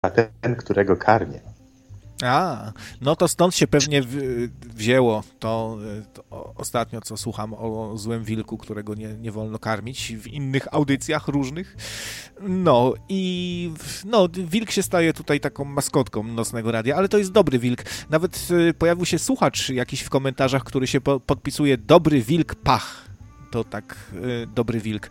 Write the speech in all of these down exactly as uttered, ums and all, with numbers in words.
ten, którego karmię. A, no to stąd się pewnie wzięło to, to ostatnio, co słucham o złym wilku, którego nie, nie wolno karmić w innych audycjach różnych. No i no, wilk się staje tutaj taką maskotką Nocnego Radia, ale to jest dobry wilk. Nawet pojawił się słuchacz jakiś w komentarzach, który się po, podpisuje dobry wilk pach. To tak, y, dobry wilk.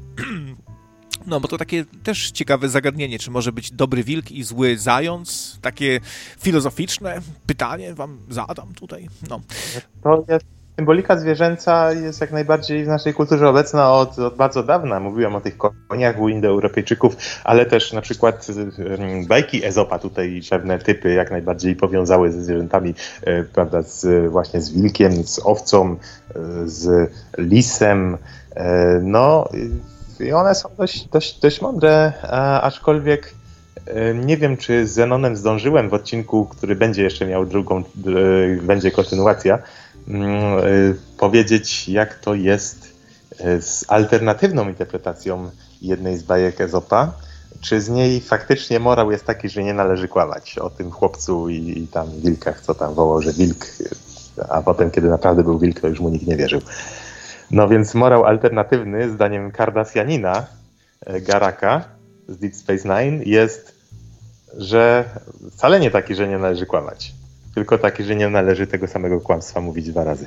No, bo to takie też ciekawe zagadnienie, czy może być dobry wilk i zły zając? Takie filozoficzne pytanie wam zadam tutaj. No. To jest, symbolika zwierzęca jest jak najbardziej w naszej kulturze obecna od, od bardzo dawna. Mówiłem o tych koniach u Indoeuropejczyków, ale też na przykład bajki Ezopa tutaj pewne typy jak najbardziej powiązały ze zwierzętami, prawda, z, właśnie z wilkiem, z owcą, z lisem. No... I one są dość, dość, dość mądre, a, aczkolwiek e, nie wiem, czy z Zenonem zdążyłem w odcinku, który będzie jeszcze miał drugą, e, będzie kontynuacja, e, powiedzieć, jak to jest e, z alternatywną interpretacją jednej z bajek Ezopa. Czy z niej faktycznie morał jest taki, że nie należy kłamać o tym chłopcu i, i tam wilkach, co tam wołał, że wilk, a potem, kiedy naprawdę był wilk, to już mu nikt nie wierzył. No więc morał alternatywny, zdaniem Kardashianina, Garaka z Deep Space Nine, jest, że wcale nie taki, że nie należy kłamać, tylko taki, że nie należy tego samego kłamstwa mówić dwa razy.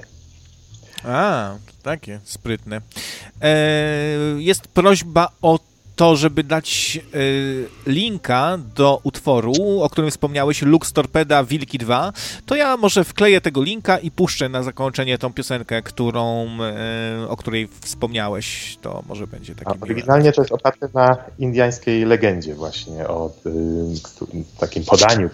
A, takie sprytne. Eee, jest prośba o to, żeby dać y, linka do utworu, o którym wspomniałeś, Lux Torpeda Wilki dwa, to ja może wkleję tego linka i puszczę na zakończenie tą piosenkę, którą, y, o której wspomniałeś. To może będzie takie miłe. Oryginalnie to jest oparte na indiańskiej legendzie właśnie o y, takim podaniu